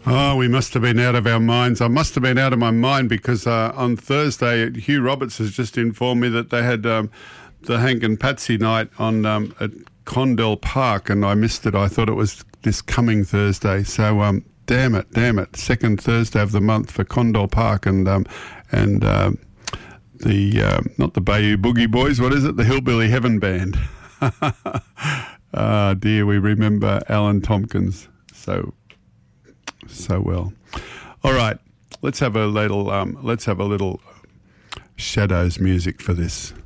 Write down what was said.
Oh, we must have been out of our minds. I must have been out of my mind because on Thursday, Hugh Roberts has just informed me that they had the Hank and Patsy night on at Condell Park, and I missed it. I thought it was this coming Thursday. So, damn it. Second Thursday of the month for Condell Park and the not the Bayou Boogie Boys. What is it? The Hillbilly Heaven Band. Ah, dear, we remember Alan Tompkins so well. All right, let's have a little Shadows music for this.